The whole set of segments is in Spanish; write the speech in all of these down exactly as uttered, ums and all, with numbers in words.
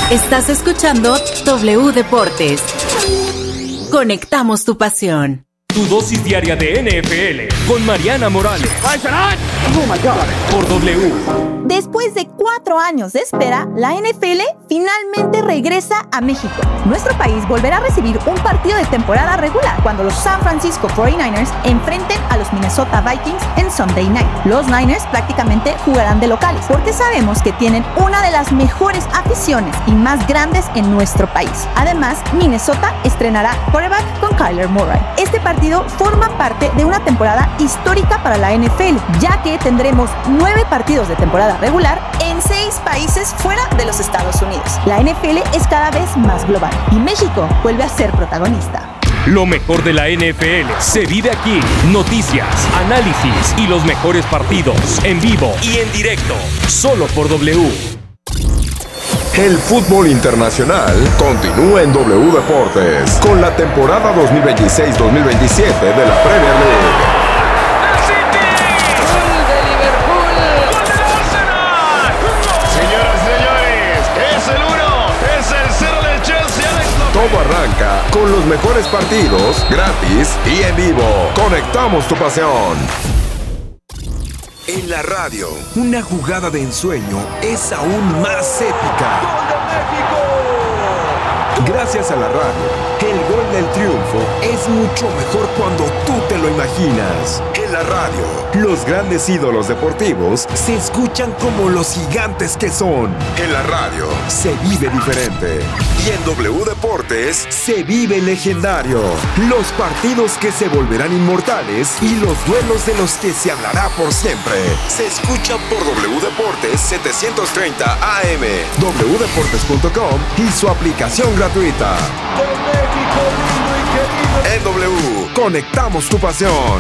Estás escuchando W Deportes. Conectamos tu pasión. Tu dosis diaria de N F L con Mariana Morales. Por W. Después de cuatro años de espera, la N F L finalmente regresa a México. Nuestro país volverá a recibir un partido de temporada regular cuando los San Francisco cuarenta y nueve ers enfrenten a los Minnesota Vikings en Sunday Night. Los Niners prácticamente jugarán de locales porque sabemos que tienen una de las mejores aficiones y más grandes en nuestro país. Además, Minnesota estrenará quarterback con Kyler Murray. Este partido forma parte de una temporada histórica para la N F L, ya que tendremos nueve partidos de temporada regular en seis países fuera de los Estados Unidos. La N F L es cada vez más global y México vuelve a ser protagonista. Lo mejor de la N F L se vive aquí. Noticias, análisis y los mejores partidos en vivo y en directo, solo por W. El fútbol internacional continúa en W Deportes con la temporada dos mil veintiséis dos mil veintisiete de la Premier League. Todo arranca con los mejores partidos, gratis y en vivo. Conectamos tu pasión. En la radio, una jugada de ensueño es aún más épica. ¡Gol de México! Gracias a la radio, el gol del triunfo es mucho mejor cuando tú te lo imaginas. En la radio, los grandes ídolos deportivos se escuchan como los gigantes que son. En la radio, se vive diferente. Y en W Deportes, se vive legendario. Los partidos que se volverán inmortales y los duelos de los que se hablará por siempre. Se escuchan por W Deportes setecientos treinta A M, w deportes punto com y su aplicación gratuita. En W, conectamos tu pasión.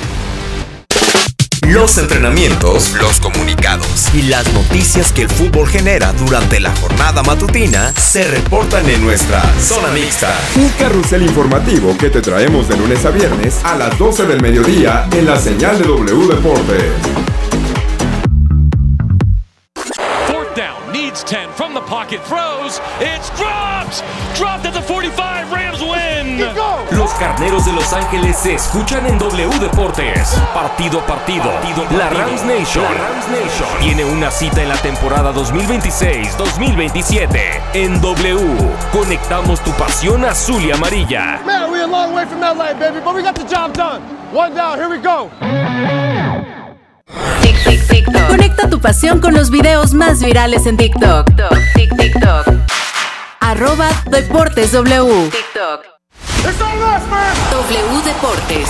Los entrenamientos, los comunicados y las noticias que el fútbol genera durante la jornada matutina se reportan en nuestra Zona Mixta. Un carrusel informativo que te traemos de lunes a viernes a las doce del mediodía en la señal de W Deportes. Fourth down, needs ten from the pocket, throws, it's dropped! Dropped at the forty-five, Rams win! Los carneros de Los Ángeles se escuchan en W Deportes. Partido a partido. partido, partido. La Rams Nation. La Rams Nation tiene una cita en la temporada dos mil veintiséis dos mil veintisiete. En W, conectamos tu pasión azul y amarilla. Man, we're a long way from L A, baby, but we got the job done. One down, here we go. Tic, tic, TikTok. Conecta tu pasión con los videos más virales en TikTok. Tic, TikTok. Arroba Deportes W. TikTok. W Deportes.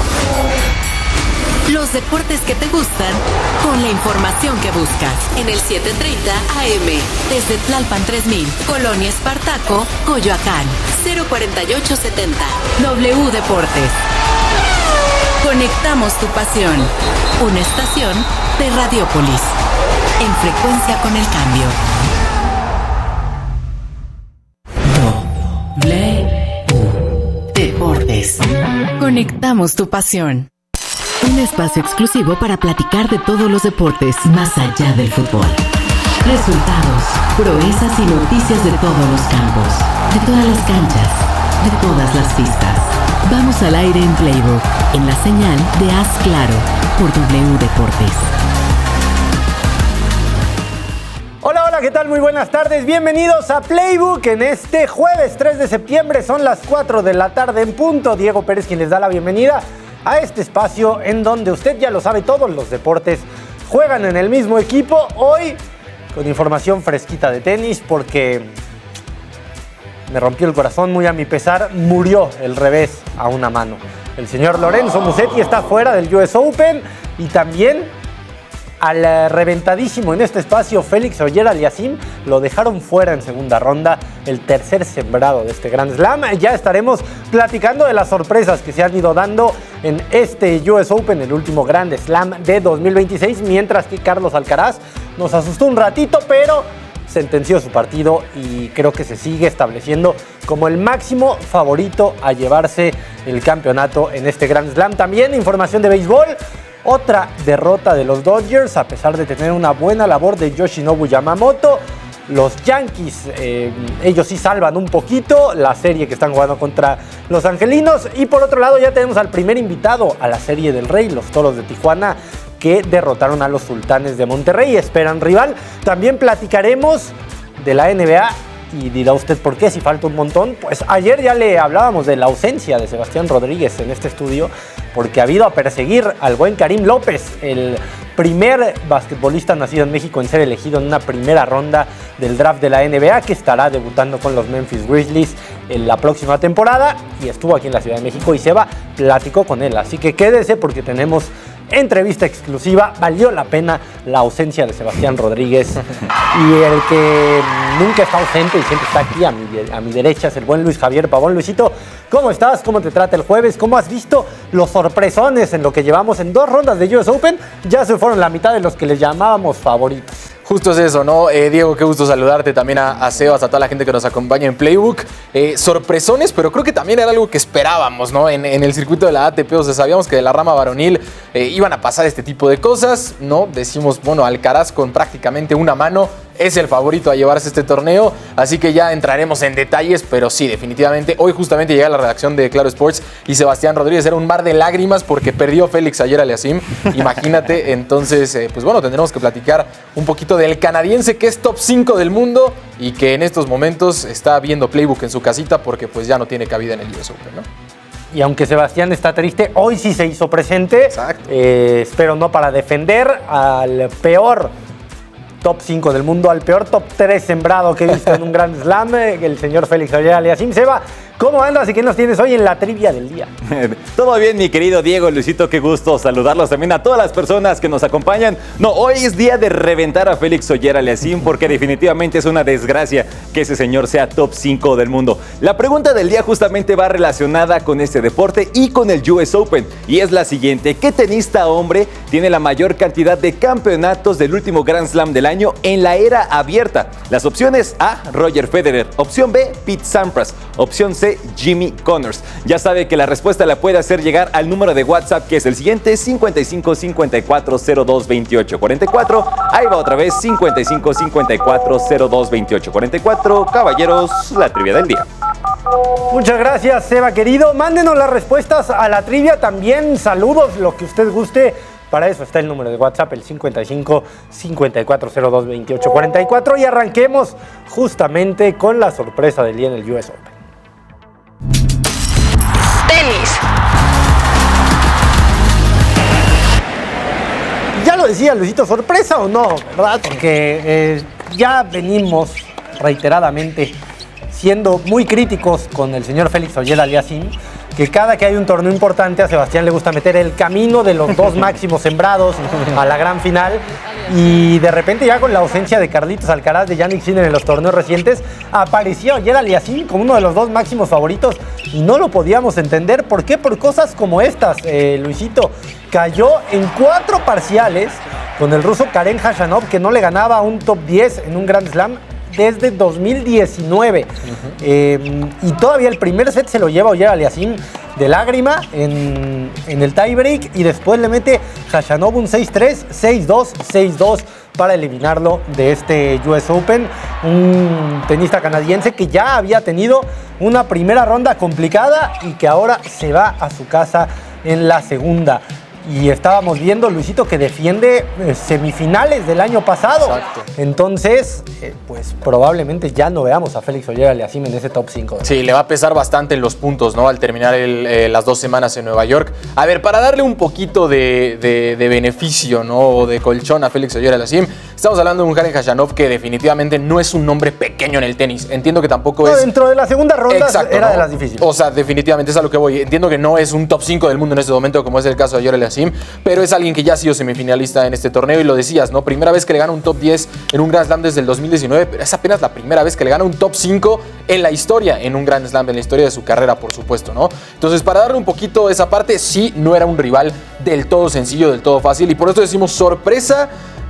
Los deportes que te gustan con la información que buscas. En el setecientos treinta A M. Desde Tlalpan tres mil. Colonia Espartaco, Coyoacán. cero cuarenta y ocho setenta. W Deportes. Conectamos tu pasión. Una estación de Radiópolis. En frecuencia con el cambio. W Deportes. Conectamos tu pasión. Un espacio exclusivo para platicar de todos los deportes más allá del fútbol. Resultados, proezas y noticias de todos los campos, de todas las canchas, de todas las pistas. Vamos al aire en Playbook, en la señal de Haz Claro, por W Deportes. Hola, hola, ¿qué tal? Muy buenas tardes. Bienvenidos a Playbook en este jueves tres de septiembre. Son las cuatro de la tarde en punto. Diego Pérez quien les da la bienvenida a este espacio en donde usted ya lo sabe, todos los deportes juegan en el mismo equipo. Hoy con información fresquita de tenis porque me rompió el corazón muy a mi pesar. Murió el revés a una mano. El señor Lorenzo Musetti está fuera del U S Open y también al reventadísimo en este espacio Félix Auger-Aliassime lo dejaron fuera en segunda ronda, el tercer sembrado de este Grand Slam. Ya estaremos platicando de las sorpresas que se han ido dando en este U S Open, el último Grand Slam de dos mil veintiséis, mientras que Carlos Alcaraz nos asustó un ratito, pero sentenció su partido y creo que se sigue estableciendo como el máximo favorito a llevarse el campeonato en este Grand Slam. También información de béisbol. Otra derrota de los Dodgers, a pesar de tener una buena labor de Yoshinobu Yamamoto. los Yankees. Eh, ellos sí salvan un poquito la serie que están jugando contra los angelinos. Y por otro lado ya tenemos al primer invitado a la Serie del Rey, los Toros de Tijuana, que derrotaron a los Sultanes de Monterrey. Esperan rival. También platicaremos de la N B A. Y dirá usted por qué, si falta un montón. Pues ayer ya le hablábamos de la ausencia de Sebastián Rodríguez en este estudio, porque ha habido a perseguir al buen Karim López, el primer basquetbolista nacido en México en ser elegido en una primera ronda del draft de la N B A, que estará debutando con los Memphis Grizzlies en la próxima temporada. Y estuvo aquí en la Ciudad de México y Seba platicó con él. Así que quédese porque tenemos entrevista exclusiva. Valió la pena la ausencia de Sebastián Rodríguez. Y el que nunca está ausente y siempre está aquí a mi, a mi derecha es el buen Luis Javier Pavón. Luisito, ¿cómo estás? ¿Cómo te trata el jueves? ¿Cómo has visto los sorpresones en lo que llevamos en dos rondas de U S Open? Ya se fueron la mitad de los que les llamábamos favoritos. Justo es eso, ¿no? Eh, Diego, qué gusto saludarte, también a, a Sebas, a toda la gente que nos acompaña en Playbook. Eh, sorpresones, pero creo que también era algo que esperábamos, ¿no? En, en el circuito de la A T P, o sea, sabíamos que de la rama varonil eh, iban a pasar este tipo de cosas, ¿no? Decimos, bueno, Alcaraz con prácticamente una mano es el favorito a llevarse este torneo, así que ya entraremos en detalles, pero sí, definitivamente, hoy justamente llegué a la redacción de Claro Sports y Sebastián Rodríguez era un mar de lágrimas porque perdió Félix ayer a Aliassime, imagínate, entonces, eh, pues bueno, tendremos que platicar un poquito del canadiense que es top cinco del mundo y que en estos momentos está viendo Playbook en su casita porque pues ya no tiene cabida en el U S Open, ¿no? Y aunque Sebastián está triste, hoy sí se hizo presente. Exacto. Eh, espero no para defender al peor top cinco del mundo, al peor top tres sembrado que he visto en un Grand Slam, el señor Félix Auger-Aliassime. Seba, ¿cómo andas y qué nos tienes hoy en la trivia del día? Todo bien, mi querido Diego, Luisito, qué gusto saludarlos también a todas las personas que nos acompañan. No, hoy es día de reventar a Félix Auger-Aliassime porque definitivamente es una desgracia que ese señor sea top cinco del mundo. La pregunta del día justamente va relacionada con este deporte y con el U S Open y es la siguiente: ¿qué tenista hombre tiene la mayor cantidad de campeonatos del último Grand Slam del año en la era abierta? Las opciones: A, Roger Federer; opción B, Pete Sampras; opción C, Jimmy Connors. Ya sabe que la respuesta la puede hacer llegar al número de WhatsApp, que es el siguiente: cincuenta y cinco, cincuenta y cuatro, cero dos, veintiocho, cuarenta y cuatro. Ahí va otra vez: cincuenta y cinco, cincuenta y cuatro, cero dos, veintiocho, cuarenta y cuatro. Caballeros, la trivia del día. Muchas gracias, Seba querido. Mándenos las respuestas a la trivia, también saludos, lo que usted guste. Para eso está el número de WhatsApp, el cincuenta y cinco, cincuenta y cuatro, cero dos, veintiocho, cuarenta y cuatro. Y arranquemos justamente con la sorpresa del día en el U S Open. Tenis. Ya lo decía Luisito, ¿sorpresa o no? ¿Verdad? Porque eh, ya venimos reiteradamente siendo muy críticos con el señor Félix Auger-Aliassime, que cada que hay un torneo importante a Sebastián le gusta meter el camino de los dos máximos sembrados a la gran final, y de repente ya con la ausencia de Carlitos Alcaraz, de Jannik Sinner en los torneos recientes, apareció Auger-Aliassime como uno de los dos máximos favoritos y no lo podíamos entender. ¿Por qué? Por cosas como estas, eh, Luisito. Cayó en cuatro parciales con el ruso Karen Khachanov, que no le ganaba un top diez en un Grand Slam desde dos mil diecinueve. Uh-huh. eh, y todavía el primer set se lo lleva Auger-Aliassime de lágrima en, en el tiebreak, y después le mete Khachanov un seis tres, seis dos, seis dos para eliminarlo de este U S Open. Un tenista canadiense que ya había tenido una primera ronda complicada y que ahora se va a su casa en la segunda. Y estábamos viendo, Luisito, que defiende eh, semifinales del año pasado. Exacto. Entonces, eh, pues probablemente ya no veamos a Félix Auger-Aliassime en ese top cinco. Sí, le va a pesar bastante en los puntos, ¿no? Al terminar el, eh, las dos semanas en Nueva York. A ver, para darle un poquito de, de, de beneficio, ¿no? O de colchón a Félix Auger-Aliassime, estamos hablando de un Karen Khachanov que definitivamente no es un nombre pequeño en el tenis. Entiendo que tampoco no, es... Dentro de la segunda ronda Exacto, era ¿no? de las difíciles. O sea, definitivamente es a lo que voy. Entiendo que no es un top cinco del mundo en este momento, como es el caso de Auger-Aliassime, pero es alguien que ya ha sido semifinalista en este torneo, y lo decías, ¿no? Primera vez que le gana un top diez en un Grand Slam desde el dos mil diecinueve, pero es apenas la primera vez que le gana un top cinco en la historia, en un Grand Slam, en la historia de su carrera, por supuesto, ¿no? Entonces, para darle un poquito esa parte, sí, no era un rival del todo sencillo, del todo fácil, y por eso decimos sorpresa.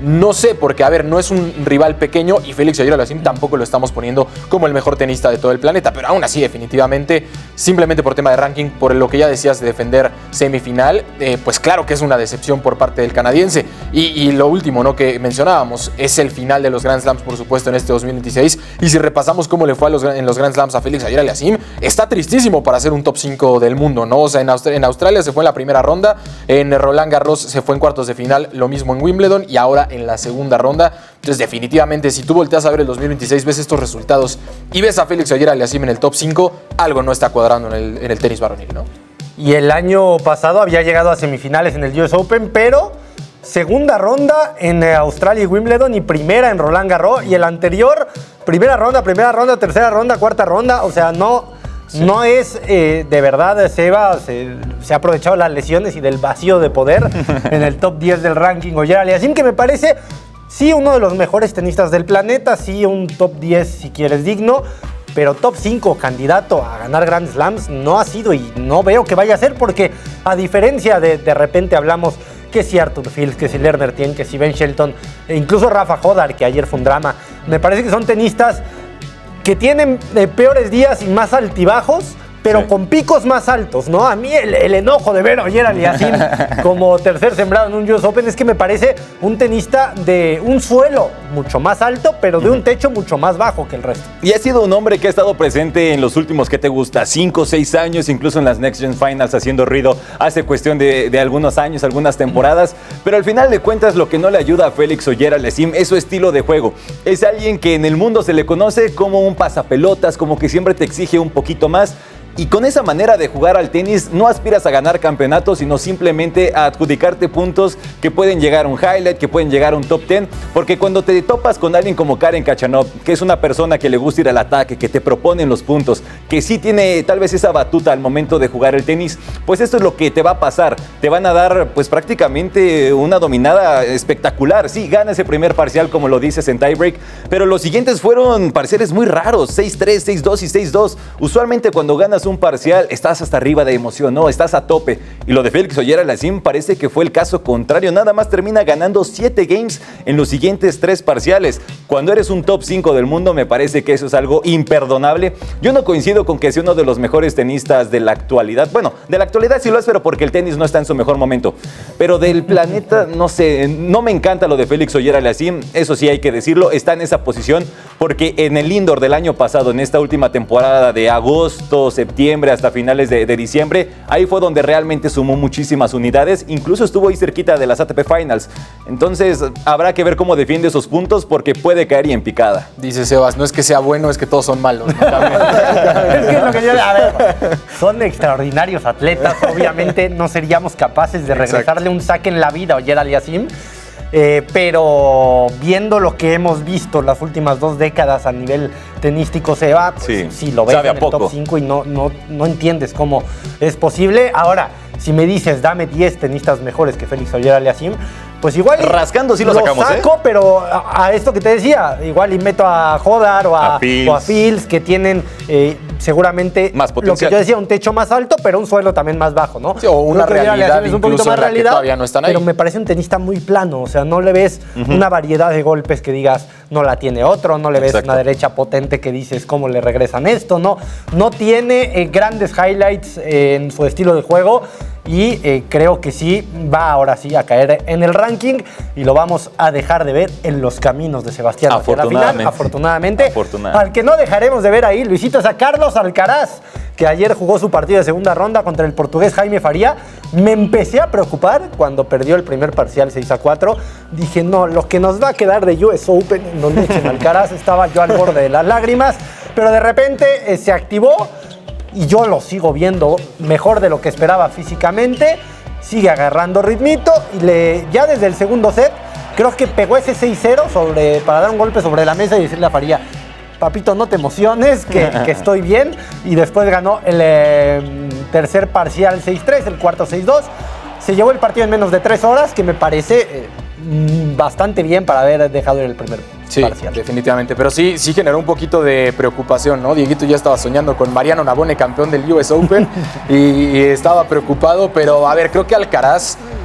No sé, porque a ver, no es un rival pequeño y Félix Auger-Aliassime tampoco lo estamos poniendo como el mejor tenista de todo el planeta, pero aún así definitivamente, simplemente por tema de ranking, por lo que ya decías de defender semifinal, eh, pues claro que es una decepción por parte del canadiense. Y, y lo último, ¿no?, que mencionábamos, es el final de los Grand Slams, por supuesto, en este dos mil veintiséis, y si repasamos cómo le fue a los, en los Grand Slams a Félix Auger-Aliassime, está tristísimo para ser un top cinco del mundo, ¿no? O sea, en Australia, en Australia se fue en la primera ronda, en Roland Garros se fue en cuartos de final, lo mismo en Wimbledon y ahora en la segunda ronda. Entonces definitivamente si tú volteas a ver el dos mil veintiséis, ves estos resultados y ves a Félix Auger-Aliassime en el top cinco, algo no está cuadrando en el, en el tenis varonil, ¿no? Y el año pasado había llegado a semifinales en el U S Open, pero segunda ronda en Australia y Wimbledon y primera en Roland Garros, y el anterior primera ronda, primera ronda, tercera ronda, cuarta ronda. O sea, no, sí. no es eh, de verdad, Seba se, se ha aprovechado las lesiones y del vacío de poder en el top diez del ranking Auger-Aliassime, que me parece sí uno de los mejores tenistas del planeta, sí un top diez si quieres digno, pero top cinco candidato a ganar Grand Slams no ha sido y no veo que vaya a ser, porque a diferencia de de repente hablamos que si Arthur Fils, que si Lerner Tien, que si Ben Shelton, e incluso Rafa Hodar, que ayer fue un drama, me parece que son tenistas que tienen eh, peores días y más altibajos, pero sí. con picos más altos, ¿no? A mí el, el enojo de ver a Auger-Aliassime como tercer sembrado en un U S Open es que me parece un tenista de un suelo mucho más alto, pero de un techo mucho más bajo que el resto. Y ha sido un hombre que ha estado presente en los últimos, ¿qué te gusta? cinco o seis años, incluso en las Next Gen Finals haciendo ruido hace cuestión de, de algunos años, algunas temporadas, pero al final de cuentas lo que no le ayuda a Félix Auger-Aliassime es su estilo de juego. Es alguien que en el mundo se le conoce como un pasapelotas, como que siempre te exige un poquito más. Y con esa manera de jugar al tenis no aspiras a ganar campeonatos, sino simplemente a adjudicarte puntos que pueden llegar a un highlight, que pueden llegar a un top diez, porque cuando te topas con alguien como Karen Khachanov, que es una persona que le gusta ir al ataque, que te proponen los puntos, que sí tiene tal vez esa batuta al momento de jugar el tenis, pues esto es lo que te va a pasar. Te van a dar pues prácticamente una dominada espectacular. Sí, gana ese primer parcial como lo dices en tiebreak, pero los siguientes fueron parciales muy raros, seis tres, seis dos y seis dos. Usualmente cuando ganas un parcial estás hasta arriba de emoción, ¿no? Estás a tope. Y lo de Félix Auger-Aliassime parece que fue el caso contrario. Nada más termina ganando siete games en los siguientes tres parciales. Cuando eres un top cinco del mundo, me parece que eso es algo imperdonable. Yo no coincido con que sea uno de los mejores tenistas de la actualidad. Bueno, de la actualidad sí lo es, pero porque el tenis no está en su mejor momento. Pero del planeta, no sé, no me encanta lo de Félix Auger-Aliassime. Eso sí hay que decirlo, está en esa posición porque en el indoor del año pasado, en esta última temporada de agosto, septiembre, hasta finales de, de diciembre, ahí fue donde realmente sumó muchísimas unidades, incluso estuvo ahí cerquita de las A T P Finals. Entonces habrá que ver cómo defiende esos puntos porque puede caer y en picada. Dice Sebas, no es que sea bueno, es que todos son malos, ¿no? Es que es lo que yo, a ver, son extraordinarios atletas, obviamente no seríamos capaces de regresarle un saque en la vida a Auger-Aliassime. Eh, pero viendo lo que hemos visto las últimas dos décadas a nivel tenístico, se va, pues, sí, sí lo ves en el top cinco y no, no, no entiendes cómo es posible. Ahora, si me dices, dame diez tenistas mejores que Félix Auger-Aliassime, pues igual rascando sí lo, lo sacamos, saco, ¿eh? Pero a, a esto que te decía, igual y meto a Hodar o a, a Fils. o a Fils, que tienen eh, seguramente más potencial. Lo que yo decía, un techo más alto, pero un suelo también más bajo, ¿no? Sí, o una realidad es un poquito más realidad, todavía no están ahí. Pero me parece un tenista muy plano, o sea, no le ves uh-huh. una variedad de golpes que digas, no la tiene otro, no le ves Exacto. una derecha potente que dices, ¿cómo le regresan esto? No, no tiene eh, grandes highlights eh, en su estilo de juego. Y eh, creo que sí va ahora sí a caer en el ranking y lo vamos a dejar de ver en los caminos de Sebastián hacia la final, afortunadamente. Afortunadamente. Al que no dejaremos de ver ahí, Luisito, es a Carlos Alcaraz, que ayer jugó su partido de segunda ronda contra el portugués Jaime Faría. Me empecé a preocupar cuando perdió el primer parcial seis a cuatro. Dije, no, lo que nos va a quedar de U S Open, en donde echen Alcaraz, estaba yo al borde de las lágrimas, pero de repente eh, se activó. Y yo lo sigo viendo mejor de lo que esperaba físicamente. Sigue agarrando ritmito y le, ya desde el segundo set creo que pegó ese seis cero sobre, para dar un golpe sobre la mesa y decirle a Faría, papito, no te emociones, que, que estoy bien. Y después ganó el eh, tercer parcial seis tres, el cuarto seis dos. Se llevó el partido en menos de tres horas, que me parece eh, bastante bien para haber dejado el primer sí, parcial. Definitivamente, pero sí, sí generó un poquito de preocupación, ¿no? Dieguito ya estaba soñando con Mariano Navone, campeón del U S Open, y, y estaba preocupado, pero a ver, creo que Alcaraz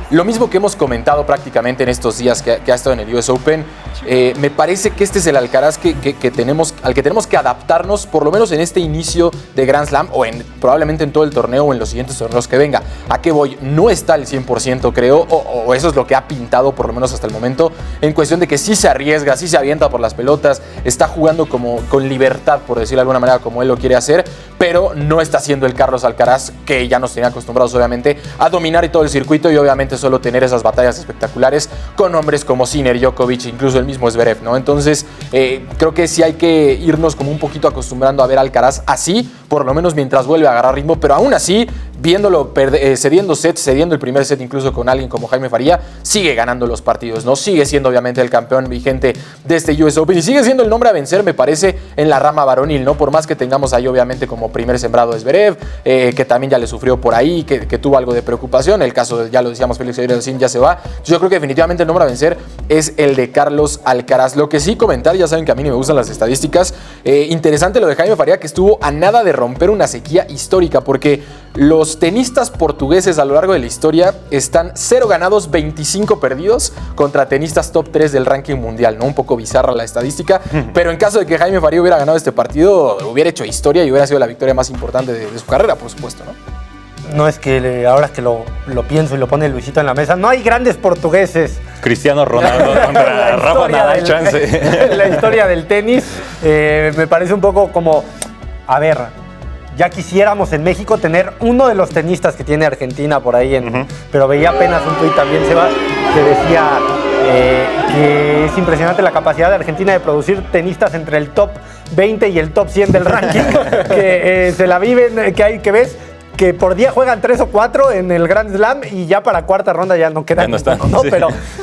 lo mismo que hemos comentado prácticamente en estos días que, que ha estado en el U S Open, eh, me parece que este es el Alcaraz que, que, que tenemos, al que tenemos que adaptarnos, por lo menos en este inicio de Grand Slam, o en, probablemente en todo el torneo o en los siguientes torneos que venga. ¿A qué voy? No está al cien por ciento, creo, o, o eso es lo que ha pintado, por lo menos hasta el momento, en cuestión de que sí se arriesga, sí se avienta por las pelotas, está jugando como con libertad, por decirlo de alguna manera, como él lo quiere hacer, pero no está siendo el Carlos Alcaraz que ya nos tenía acostumbrados, obviamente, a dominar y todo el circuito y obviamente solo tener esas batallas espectaculares con hombres como Sinner, Djokovic, incluso el mismo Zverev, ¿no? Entonces, eh, creo que sí hay que irnos como un poquito acostumbrando a ver a Alcaraz así, por lo menos mientras vuelve a agarrar ritmo, pero aún así, viéndolo eh, cediendo sets, cediendo el primer set incluso con alguien como Jaime Faría, sigue ganando los partidos, ¿no? Sigue siendo obviamente el campeón vigente de este U S Open y sigue siendo el nombre a vencer, me parece, en la rama varonil, ¿no? Por más que tengamos ahí obviamente como primer sembrado a Zverev, eh, que también ya le sufrió por ahí, que, que tuvo algo de preocupación, el caso, ya lo decíamos, Félix Auger-Aliassime ya se va. Yo creo que definitivamente el nombre a vencer es el de Carlos Alcaraz. Lo que sí comentar, ya saben que a mí ni me gustan las estadísticas, eh, interesante lo de Jaime Faría, que estuvo a nada de romper una sequía histórica, porque los tenistas portugueses a lo largo de la historia están cero ganados, veinticinco perdidos contra tenistas top tres del ranking mundial, ¿no? Un poco bizarra la estadística, pero en caso de que Jaime Faría hubiera ganado este partido, hubiera hecho historia y hubiera sido la victoria más importante de, de su carrera, por supuesto, ¿no? No es que le, ahora que lo, lo pienso y lo pone Luisito en la mesa, no hay grandes portugueses. Cristiano Ronaldo contra Rafa Nadal, chance. La historia del tenis eh, me parece un poco como, a ver, ya quisiéramos en México tener uno de los tenistas que tiene Argentina por ahí, en, uh-huh. pero veía apenas un tuit también, Seba, que decía eh, que es impresionante la capacidad de Argentina de producir tenistas entre el top veinte y el top cien del ranking, que eh, se la viven, que hay que ves que por día juegan tres o cuatro en el Grand Slam y ya para cuarta ronda ya no quedan. Ya no están, ¿no? Sí. Pero,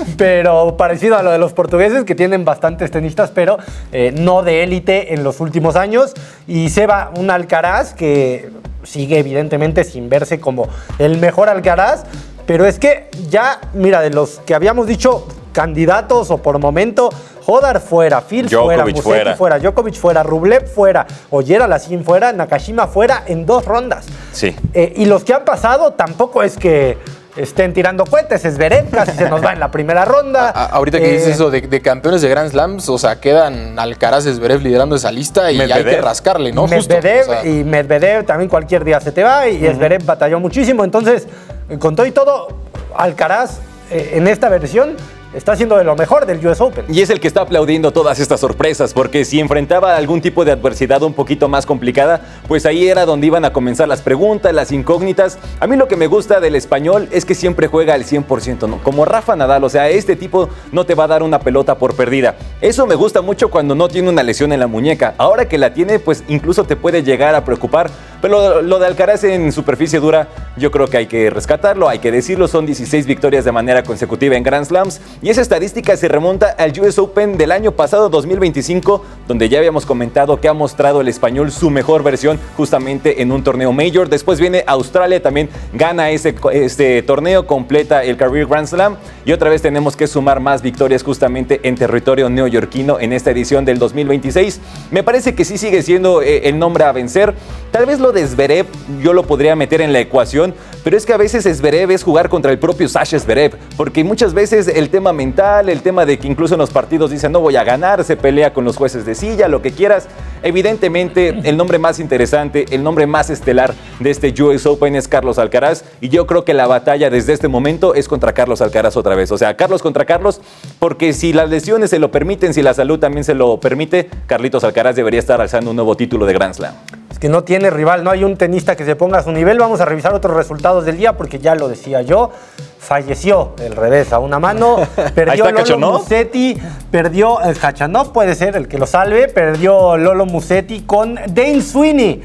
pero parecido a lo de los portugueses, que tienen bastantes tenistas, pero eh, no de élite en los últimos años. Y Seba, un Alcaraz que sigue evidentemente sin verse como el mejor Alcaraz, pero es que ya, mira, de los que habíamos dicho candidatos o por momento, Hodar fuera, Fils fuera, Musetti fuera. fuera, Djokovic fuera, Rublev fuera, Auger-Aliassime fuera, Nakashima fuera en dos rondas. Sí. Eh, y los que han pasado tampoco es que estén tirando cohetes, Zverev casi se nos va en la primera ronda. A, ahorita que eh, dices eso de, de campeones de Grand Slams, o sea, quedan Alcaraz y Zverev liderando esa lista y Medvedev. Hay que rascarle, ¿no? Medvedev, Justo, o sea. Y Medvedev también cualquier día se te va y uh-huh. Zverev batalló muchísimo. Entonces, con todo y todo, Alcaraz eh, en esta versión está haciendo de lo mejor del U S Open. Y es el que está aplaudiendo todas estas sorpresas, porque si enfrentaba algún tipo de adversidad un poquito más complicada, pues ahí era donde iban a comenzar las preguntas, las incógnitas. A mí lo que me gusta del español es que siempre juega al cien por ciento, ¿no? Como Rafa Nadal, o sea, este tipo no te va a dar una pelota por perdida. Eso me gusta mucho cuando no tiene una lesión en la muñeca. Ahora que la tiene, pues incluso te puede llegar a preocupar. Pero lo de Alcaraz en superficie dura, yo creo que hay que rescatarlo, hay que decirlo, son dieciséis victorias de manera consecutiva en Grand Slams. Y esa estadística se remonta al U S Open del año pasado, dos mil veinticinco, donde ya habíamos comentado que ha mostrado el español su mejor versión justamente en un torneo Major. Después viene Australia, también gana ese, este torneo, completa el Career Grand Slam. Y otra vez tenemos que sumar más victorias justamente en territorio neoyorquino en esta edición del dos mil veintiséis. Me parece que sí sigue siendo eh, el nombre a vencer. Tal vez lo de Zverev yo lo podría meter en la ecuación, pero es que a veces Zverev es jugar contra el propio Sasha Zverev, porque muchas veces el tema mental, el tema de que incluso en los partidos dicen no voy a ganar, se pelea con los jueces de silla, lo que quieras. Evidentemente el nombre más interesante, el nombre más estelar de este U S Open es Carlos Alcaraz, y yo creo que la batalla desde este momento es contra Carlos Alcaraz otra vez, o sea, Carlos contra Carlos, porque si las lesiones se lo permiten, si la salud también se lo permite, Carlitos Alcaraz debería estar alzando un nuevo título de Grand Slam. Es que no tiene rival, no hay un tenista que se ponga a su nivel. Vamos a revisar otros resultados del día porque ya lo decía yo, falleció el revés a una mano, perdió Lolo Musetti, perdió el Khachanov, puede ser el que lo salve, perdió Lolo Musetti con Dane Sweeney,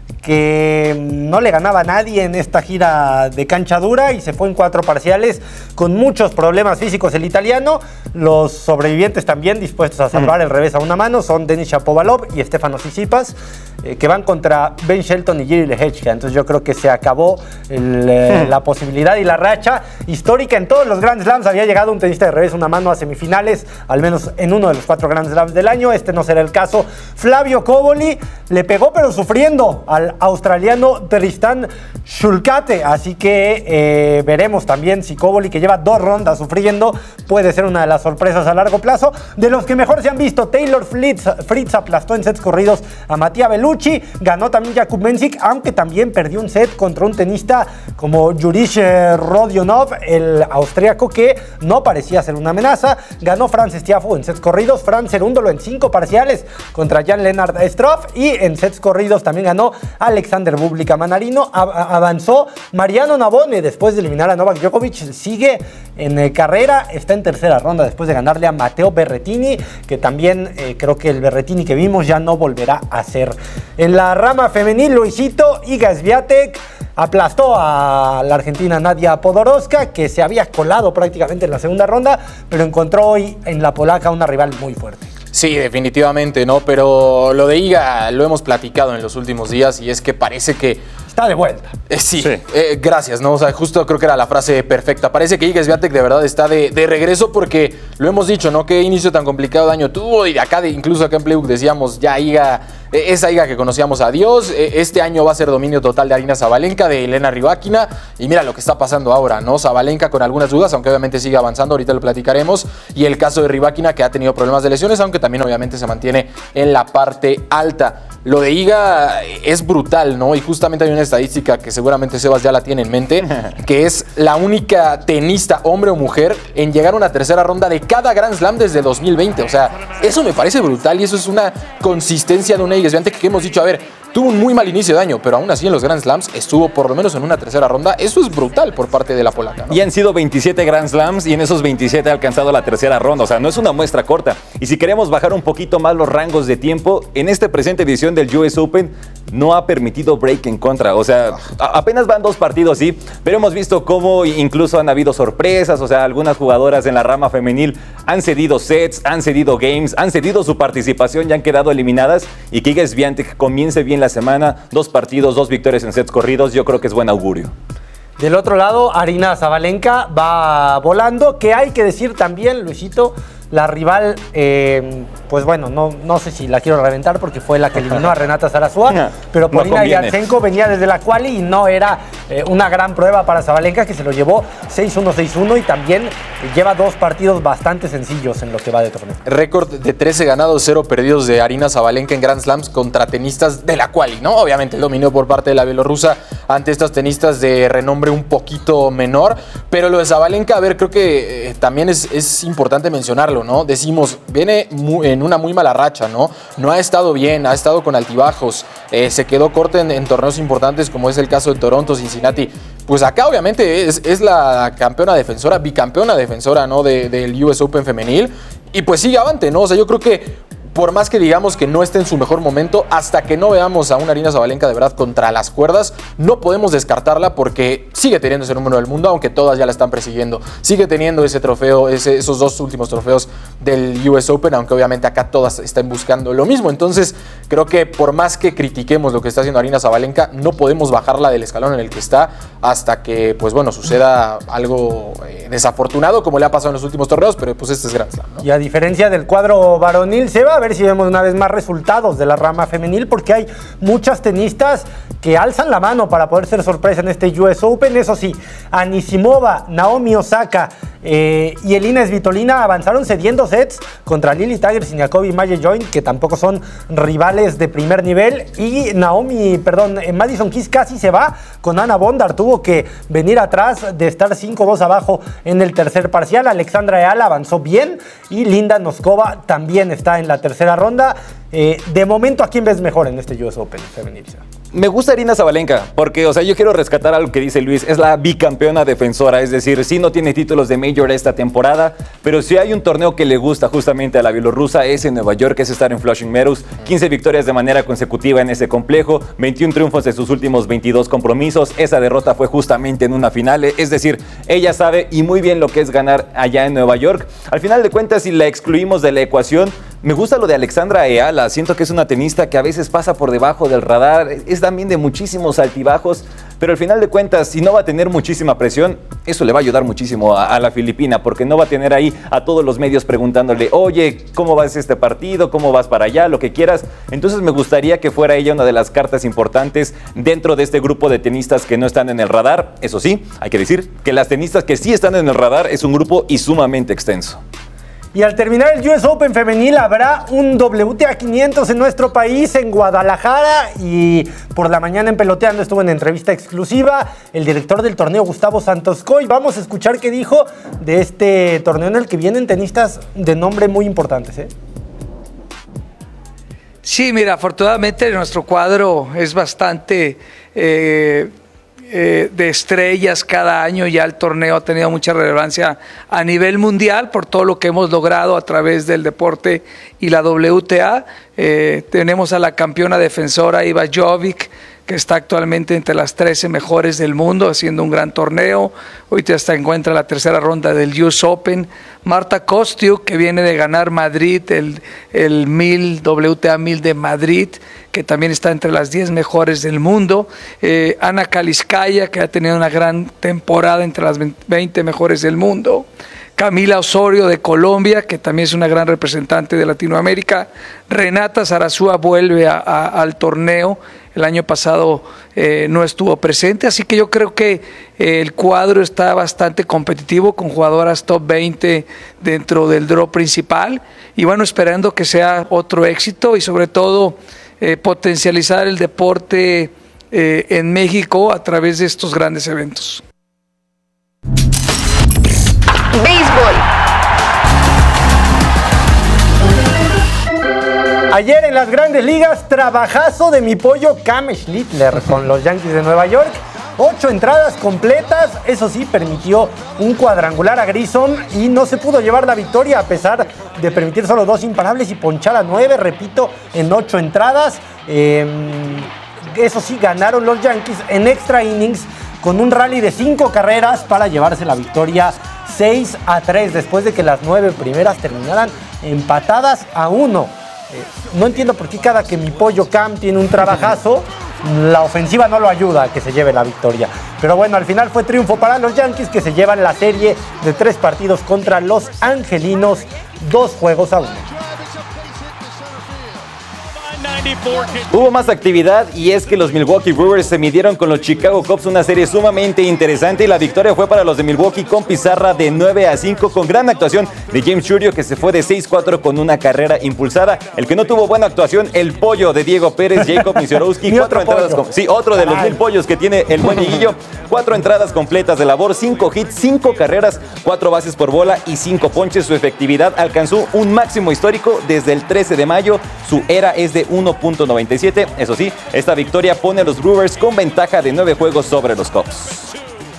que no le ganaba a nadie en esta gira de cancha dura y se fue en cuatro parciales con muchos problemas físicos el italiano. Los sobrevivientes también dispuestos a salvar el revés a una mano son Denis Shapovalov y Stefanos Tsitsipas, eh, que van contra Ben Shelton y Jiří Lehečka. Entonces yo creo que se acabó el, eh, la posibilidad y la racha histórica. En todos los Grand Slams había llegado un tenista de revés a una mano a semifinales, al menos en uno de los cuatro Grand Slams del año. Este no será el caso. Flavio Cobolli le pegó pero sufriendo al australiano Tristan Shulkate, así que eh, veremos también si Koboli, que lleva dos rondas sufriendo, puede ser una de las sorpresas a largo plazo. De los que mejor se han visto, Taylor Fritz, Fritz aplastó en sets corridos a Mattia Bellucci, ganó también Jakub Mensik, aunque también perdió un set contra un tenista como Juriš Rodionov, el austríaco, que no parecía ser una amenaza. Ganó Frances Tiafoe en sets corridos, Fran Cerúndolo en cinco parciales contra Jan-Lennard Struff, y en sets corridos también ganó Alexander Bublik Manarino. A- a- avanzó Mariano Navone después de eliminar a Novak Djokovic, sigue en eh, carrera, está en tercera ronda después de ganarle a Matteo Berrettini, que también eh, creo que el Berrettini que vimos ya no volverá a ser. En la rama femenil, Luisito, Iga Swiatek aplastó a la argentina Nadia Podoroska, que se había colado prácticamente en la segunda ronda, pero encontró hoy en la polaca una rival muy fuerte. Sí, definitivamente, ¿no? Pero lo de Iga lo hemos platicado en los últimos días y es que parece que... Está de vuelta. Eh, sí, sí. Eh, gracias, ¿no? O sea, justo creo que era la frase perfecta. Parece que Iga Swiatek de verdad está de, de regreso porque lo hemos dicho, ¿no? Qué inicio tan complicado de año tuvo y de acá, de, incluso acá en Playbook decíamos, ya Iga, eh, esa Iga que conocíamos, adiós. Eh, este año va a ser dominio total de Aryna Sabalenka, de Elena Rybakina, y mira lo que está pasando ahora, ¿no? Sabalenka con algunas dudas, aunque obviamente sigue avanzando, ahorita lo platicaremos, y el caso de Rybakina, que ha tenido problemas de lesiones, aunque también obviamente se mantiene en la parte alta. Lo de Iga es brutal, ¿no? Y justamente hay una estadística que seguramente Sebas ya la tiene en mente, que es la única tenista, hombre o mujer, en llegar a una tercera ronda de cada Grand Slam desde dos mil veinte. O sea, eso me parece brutal y eso es una consistencia de una Iga Swiatek que hemos dicho, a ver, tuvo un muy mal inicio de año, pero aún así en los Grand Slams estuvo por lo menos en una tercera ronda. Eso es brutal por parte de la polaca, ¿no? Y han sido veintisiete Grand Slams y en esos veintisiete ha alcanzado la tercera ronda. O sea, no es una muestra corta. Y si queremos bajar un poquito más los rangos de tiempo, en esta presente edición del U S Open no ha permitido break en contra. O sea, a- apenas van dos partidos, sí, pero hemos visto cómo incluso han habido sorpresas. O sea, algunas jugadoras en la rama femenil han cedido sets, han cedido games, han cedido su participación y han quedado eliminadas. Y que Iga Swiatek comience bien la semana, dos partidos, dos victorias en sets corridos, yo creo que es buen augurio. Del otro lado, Aryna Sabalenka va volando, que hay que decir también, Luisito, la rival, eh, pues bueno, no, no sé si la quiero reventar porque fue la que eliminó a Renata Zarazúa, pero Polina no Yarchenko venía desde la quali y no era eh, una gran prueba para Sabalenka, que se lo llevó seis uno, seis uno y también eh, lleva dos partidos bastante sencillos en lo que va de torneo. Récord de trece ganados, cero perdidos de Aryna Sabalenka en Grand Slams contra tenistas de la quali, ¿no? Obviamente el dominio por parte de la bielorrusa ante estas tenistas de renombre un poquito menor, pero lo de Sabalenka, a ver, creo que eh, también es, es importante mencionarlo, ¿no? Decimos, viene muy, en una muy mala racha, ¿no? No ha estado bien, ha estado con altibajos, eh, se quedó corta en, en torneos importantes como es el caso de Toronto, Cincinnati. Pues acá obviamente es, es la campeona defensora, bicampeona defensora, ¿no? De, del U S Open femenil y pues sigue avante, ¿no? O sea, yo creo que por más que digamos que no esté en su mejor momento, hasta que no veamos a una Aryna Sabalenka de verdad contra las cuerdas, no podemos descartarla porque sigue teniendo ese número del mundo, aunque todas ya la están persiguiendo. Sigue teniendo ese trofeo, ese, esos dos últimos trofeos del U S Open, aunque obviamente acá todas están buscando lo mismo. Entonces, creo que por más que critiquemos lo que está haciendo Aryna Sabalenka, no podemos bajarla del escalón en el que está hasta que, pues bueno, suceda algo eh, desafortunado, como le ha pasado en los últimos torneos, pero pues este es Grand Slam, ¿no? Y a diferencia del cuadro varonil, se va a ver si vemos una vez más resultados de la rama femenil, porque hay muchas tenistas que alzan la mano para poder ser sorpresa en este U S Open. Eso sí, Anisimova, Naomi Osaka eh, y Elina Svitolina avanzaron cediendo sets contra Lily Tiger, Siniakova y Maye Joint, que tampoco son rivales de primer nivel. Y Naomi, perdón, eh, Madison Keys casi se va con Ana Bondar, tuvo que venir atrás de estar cinco dos abajo en el tercer parcial. Alexandra Eala avanzó bien y Linda Noskova también está en la tercera ronda. Eh, de momento, ¿a quién ves mejor en este U S Open femenil? Me gusta Aryna Sabalenka porque, o sea, yo quiero rescatar algo que dice Luis, es la bicampeona defensora, es decir, sí no tiene títulos de Major esta temporada, pero si hay un torneo que le gusta justamente a la bielorrusa es en Nueva York, es estar en Flushing Meadows, quince victorias de manera consecutiva en ese complejo, veintiún triunfos en sus últimos veintidós compromisos, esa derrota fue justamente en una final, es decir, ella sabe y muy bien lo que es ganar allá en Nueva York. Al final de cuentas, si la excluimos de la ecuación, Me gusta lo de Alexandra Eala, siento que es una tenista que a veces pasa por debajo del radar, es también de muchísimos altibajos, pero al final de cuentas, si no va a tener muchísima presión, eso le va a ayudar muchísimo a, a la filipina, porque no va a tener ahí a todos los medios preguntándole, oye, ¿cómo vas este partido? ¿Cómo vas para allá? Lo que quieras. Entonces me gustaría que fuera ella una de las cartas importantes dentro de este grupo de tenistas que no están en el radar. Eso sí, hay que decir que las tenistas que sí están en el radar es un grupo y sumamente extenso. Y al terminar el U S Open femenil habrá un W T A quinientos en nuestro país, en Guadalajara, y por la mañana en Peloteando estuvo en entrevista exclusiva el director del torneo, Gustavo Santos Coy. Vamos a escuchar qué dijo de este torneo en el que vienen tenistas de nombre muy importantes, ¿eh? Sí, mira, afortunadamente nuestro cuadro es bastante eh, eh, de estrellas cada año. Ya el torneo ha tenido mucha relevancia a nivel mundial por todo lo que hemos logrado a través del deporte y la W T A. Eh, tenemos a la campeona defensora Iva Jovic, que está actualmente entre las trece mejores del mundo, haciendo un gran torneo. Ahorita se encuentra en la tercera ronda del U S Open. Marta Kostyuk, que viene de ganar Madrid, el, el mil, W T A mil de Madrid, que también está entre las diez mejores del mundo. Eh, Ana Kaliskaya, que ha tenido una gran temporada entre las veinte mejores del mundo. Camila Osorio de Colombia, que también es una gran representante de Latinoamérica. Renata Zarazúa vuelve a, a, al torneo. El año pasado eh, no estuvo presente, así que yo creo que eh, el cuadro está bastante competitivo con jugadoras top veinte dentro del draw principal. Y bueno, esperando que sea otro éxito y sobre todo eh, potencializar el deporte eh, en México a través de estos grandes eventos. Béisbol. Ayer en las Grandes Ligas, trabajazo de mi pollo Cam Schlittler con los Yankees de Nueva York. Ocho entradas completas, eso sí, permitió un cuadrangular a Grissom y no se pudo llevar la victoria a pesar de permitir solo dos imparables y ponchar a nueve, repito, en ocho entradas. Eh, eso sí, ganaron los Yankees en extra innings con un rally de cinco carreras para llevarse la victoria seis a tres, después de que las nueve primeras terminaran empatadas a uno. Eh, no entiendo por qué cada que mi pollo Cam tiene un trabajazo, la ofensiva no lo ayuda a que se lleve la victoria. Pero bueno, al final fue triunfo para los Yankees, que se llevan la serie de tres partidos contra los angelinos, dos juegos a uno. Hubo más actividad y es que los Milwaukee Brewers se midieron con los Chicago Cubs, una serie sumamente interesante, y la victoria fue para los de Milwaukee con pizarra de nueve a cinco, con gran actuación de James Shurio, que se fue de seis cuatro con una carrera impulsada. El que no tuvo buena actuación, el pollo de Diego Pérez, Jacob Misiorowski, cuatro entradas con, sí, otro de los Ay. mil pollos que tiene el buen Miguillo, cuatro entradas completas de labor, cinco hits, cinco carreras, cuatro bases por bola y cinco ponches. Su efectividad alcanzó un máximo histórico desde el trece de mayo, su era es de uno punto noventa y siete. Eso sí, esta victoria pone a los Brewers con ventaja de nueve juegos sobre los Cubs.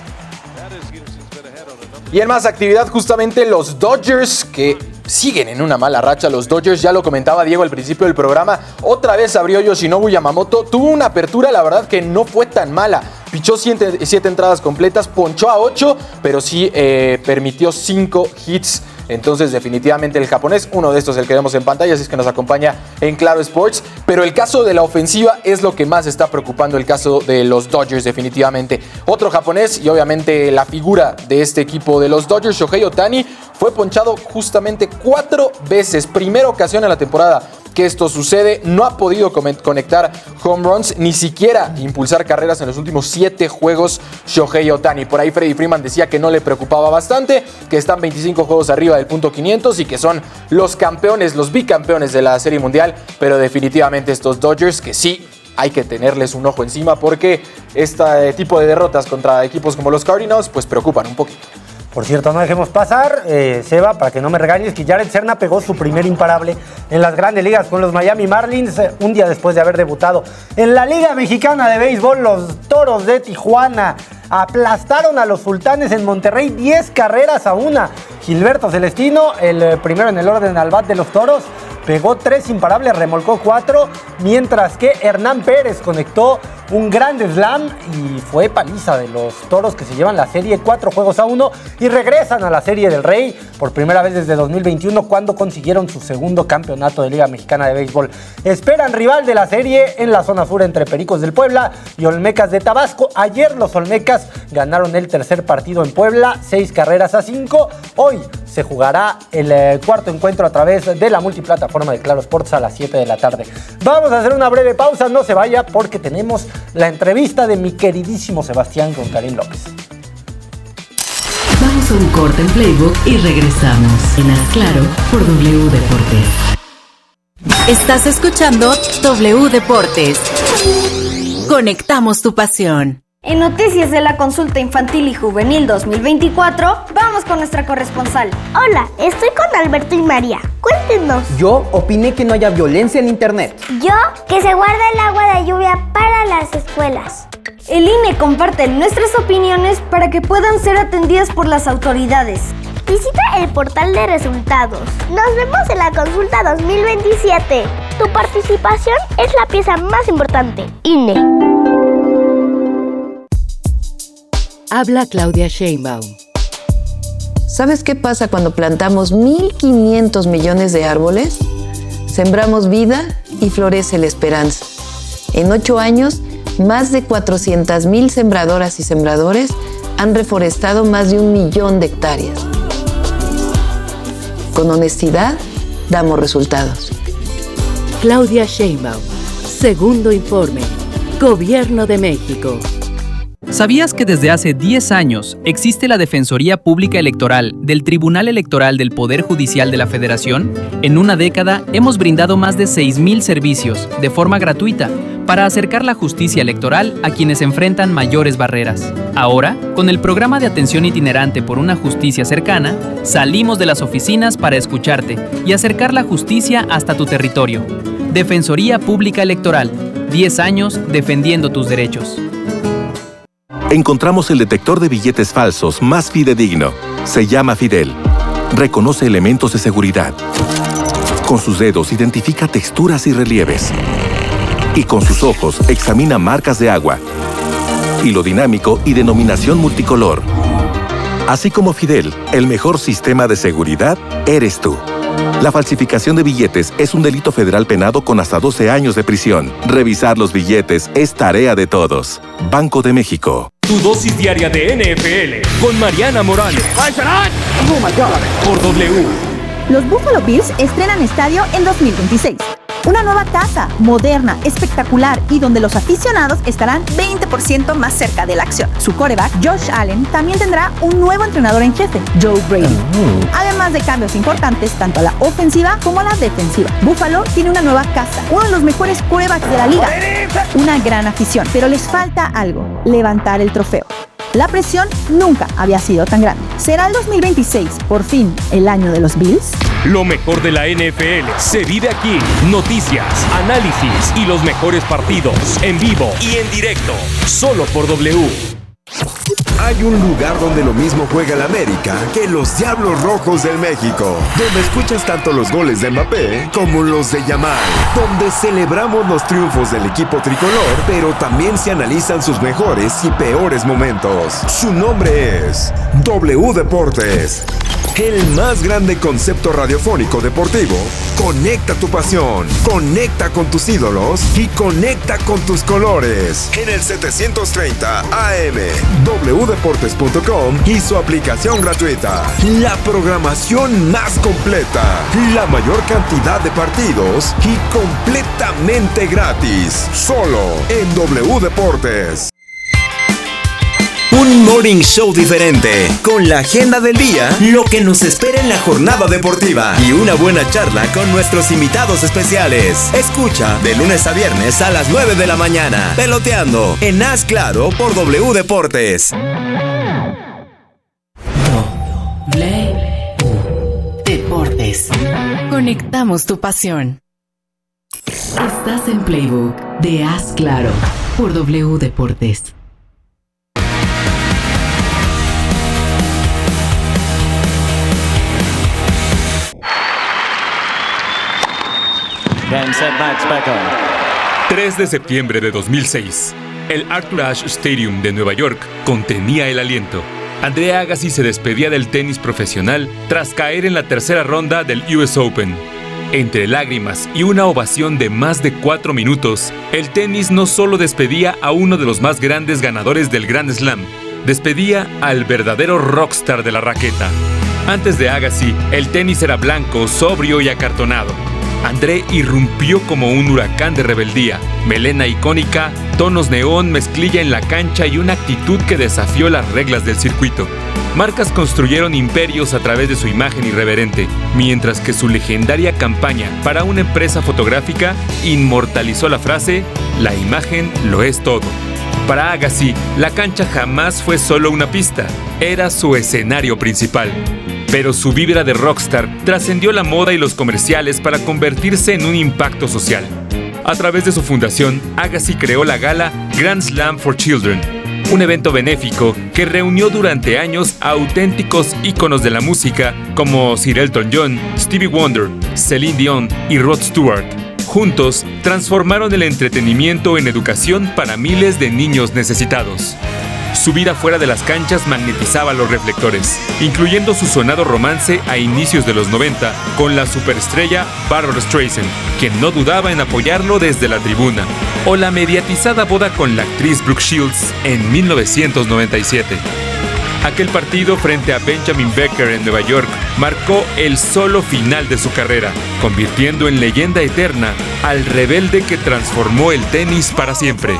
Y en más actividad, justamente los Dodgers, que siguen en una mala racha. Los Dodgers, ya lo comentaba Diego al principio del programa, otra vez abrió Yoshinobu Yamamoto. Tuvo una apertura, la verdad, que no fue tan mala. Pichó siete, siete entradas completas, ponchó a ocho, pero sí eh, permitió cinco hits. Entonces, definitivamente el japonés, uno de estos el que vemos en pantalla, así es que nos acompaña en Claro Sports. Pero el caso de la ofensiva es lo que más está preocupando, el caso de los Dodgers, definitivamente. Otro japonés y obviamente la figura de este equipo de los Dodgers, Shohei Ohtani, fue ponchado justamente cuatro veces. Primera ocasión en la temporada que esto sucede. No ha podido conectar home runs, ni siquiera impulsar carreras en los últimos siete juegos Shohei Ohtani. Por ahí Freddie Freeman decía que no le preocupaba bastante, que están veinticinco juegos arriba del punto quinientos y que son los campeones, los bicampeones de la Serie Mundial. Pero definitivamente estos Dodgers, que sí hay que tenerles un ojo encima, porque este tipo de derrotas contra equipos como los Cardinals pues preocupan un poquito. Por cierto, no dejemos pasar, eh, Seba, para que no me regañes, que Jared Serna pegó su primer imparable en las Grandes Ligas con los Miami Marlins, eh, un día después de haber debutado en la Liga Mexicana de Béisbol. Los Toros de Tijuana aplastaron a los Sultanes en Monterrey diez carreras a una. Gilberto Celestino, el primero en el orden al bat de los Toros, pegó tres imparables, remolcó cuatro, mientras que Hernán Pérez conectó un gran slam y fue paliza de los Toros, que se llevan la serie cuatro juegos a uno y regresan a la Serie del Rey por primera vez desde dos mil veintiuno, cuando consiguieron su segundo campeonato de Liga Mexicana de Béisbol. Esperan rival de la serie en la zona sur entre Pericos del Puebla y Olmecas de Tabasco. Ayer los Olmecas ganaron el tercer partido en Puebla, seis carreras a cinco. Hoy se jugará el eh, cuarto encuentro a través de la multiplataforma de Claro Sports a las siete de la tarde. Vamos a hacer una breve pausa, no se vaya, porque tenemos la entrevista de mi queridísimo Sebastián con Karim López. Vamos a un corte en Playbook y regresamos en Haz Claro por W Deportes. Estás escuchando W Deportes. Conectamos tu pasión. En noticias de la consulta infantil y juvenil dos mil veinticuatro, vamos con nuestra corresponsal. Hola, estoy con Alberto y María. Cuéntenos. Yo opiné que no haya violencia en internet. Yo, que se guarde el agua de lluvia para las escuelas. El I N E comparte nuestras opiniones para que puedan ser atendidas por las autoridades. Visita el portal de resultados. Nos vemos en la consulta dos mil veintisiete. Tu participación es la pieza más importante. I N E. Habla Claudia Sheinbaum. ¿Sabes qué pasa cuando plantamos mil quinientos millones de árboles? Sembramos vida y florece la esperanza. En ocho años, más de cuatrocientas mil sembradoras y sembradores han reforestado más de un millón de hectáreas. Con honestidad, damos resultados. Claudia Sheinbaum. Segundo informe. Gobierno de México. ¿Sabías que desde hace diez años existe la Defensoría Pública Electoral del Tribunal Electoral del Poder Judicial de la Federación? En una década hemos brindado más de seis mil servicios de forma gratuita para acercar la justicia electoral a quienes enfrentan mayores barreras. Ahora, con el programa de atención itinerante por una justicia cercana, salimos de las oficinas para escucharte y acercar la justicia hasta tu territorio. Defensoría Pública Electoral, diez años defendiendo tus derechos. Encontramos el detector de billetes falsos más fidedigno. Se llama Fidel. Reconoce elementos de seguridad. Con sus dedos identifica texturas y relieves. Y con sus ojos examina marcas de agua, hilo dinámico y denominación multicolor. Así como Fidel, el mejor sistema de seguridad eres tú. La falsificación de billetes es un delito federal penado con hasta doce años de prisión. Revisar los billetes es tarea de todos. Banco de México. Tu dosis diaria de N F L con Mariana Morales. Oh my God. Por W. Los Buffalo Bills estrenan estadio en dos mil veintiséis. Una nueva casa, moderna, espectacular y donde los aficionados estarán veinte por ciento más cerca de la acción. Su quarterback, Josh Allen, también tendrá un nuevo entrenador en jefe, Joe Brady. Uh-huh. Además de cambios importantes tanto a la ofensiva como a la defensiva. Buffalo tiene una nueva casa, uno de los mejores quarterbacks de la liga. Una gran afición, pero les falta algo, levantar el trofeo. La presión nunca había sido tan grande. ¿Será el dos mil veintiséis, por fin, el año de los Bills? Lo mejor de la N F L se vive aquí. Noticias, análisis y los mejores partidos en vivo y en directo. Solo por W. Hay un lugar donde lo mismo juega el América que los Diablos Rojos del México, donde escuchas tanto los goles de Mbappé como los de Yamal, donde celebramos los triunfos del equipo tricolor, pero también se analizan sus mejores y peores momentos. Su nombre es W Deportes. El más grande concepto radiofónico deportivo. Conecta tu pasión, conecta con tus ídolos y conecta con tus colores. En el setecientos treinta A M, w deportes punto com y su aplicación gratuita. La programación más completa, la mayor cantidad de partidos y completamente gratis. Solo en W Deportes. Un morning show diferente, con la agenda del día, lo que nos espera en la jornada deportiva y una buena charla con nuestros invitados especiales. Escucha de lunes a viernes a las nueve de la mañana, Peloteando en Haz Claro por W Deportes. W Deportes. Conectamos tu pasión. Estás en Playbook de Haz Claro por W Deportes. tres de septiembre de dos mil seis. el Arthur Ashe Stadium de Nueva York contenía el aliento. Andre Agassi se despedía del tenis profesional tras caer en la tercera ronda del U S Open. Entre lágrimas y una ovación de más de cuatro minutos, el tenis no solo despedía a uno de los más grandes ganadores del Grand Slam, despedía al verdadero rockstar de la raqueta. Antes de Agassi, el tenis era blanco, sobrio y acartonado. André irrumpió como un huracán de rebeldía, melena icónica, tonos neón, mezclilla en la cancha y una actitud que desafió las reglas del circuito. Marcas construyeron imperios a través de su imagen irreverente, mientras que su legendaria campaña para una empresa fotográfica inmortalizó la frase «La imagen lo es todo». Para Agassi, la cancha jamás fue solo una pista, era su escenario principal. Pero su vibra de rockstar trascendió la moda y los comerciales para convertirse en un impacto social. A través de su fundación, Agassi creó la gala Grand Slam for Children, un evento benéfico que reunió durante años a auténticos íconos de la música como Sir Elton John, Stevie Wonder, Celine Dion y Rod Stewart. Juntos, transformaron el entretenimiento en educación para miles de niños necesitados. Su vida fuera de las canchas magnetizaba los reflectores, incluyendo su sonado romance a inicios de los noventa con la superestrella Barbra Streisand, quien no dudaba en apoyarlo desde la tribuna, o la mediatizada boda con la actriz Brooke Shields en mil novecientos noventa y siete. Aquel partido frente a Benjamin Becker en Nueva York marcó el solo final de su carrera, convirtiendo en leyenda eterna al rebelde que transformó el tenis para siempre.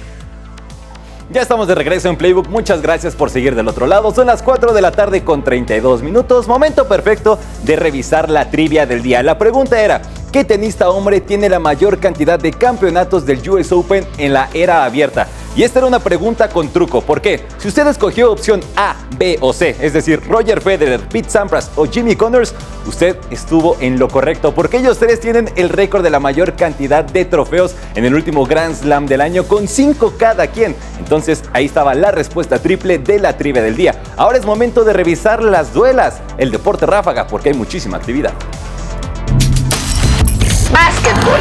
Ya estamos de regreso en Playbook, muchas gracias por seguir del otro lado. Son las cuatro de la tarde con treinta y dos minutos, momento perfecto de revisar la trivia del día. La pregunta era, ¿qué tenista hombre tiene la mayor cantidad de campeonatos del U S Open en la era abierta? Y esta era una pregunta con truco, ¿por qué? Si usted escogió opción A, B o C, es decir, Roger Federer, Pete Sampras o Jimmy Connors, usted estuvo en lo correcto, porque ellos tres tienen el récord de la mayor cantidad de trofeos en el último Grand Slam del año, con cinco cada quien. Entonces, ahí estaba la respuesta triple de la trivia del día. Ahora es momento de revisar las duelas, el deporte ráfaga, porque hay muchísima actividad. Básquetbol.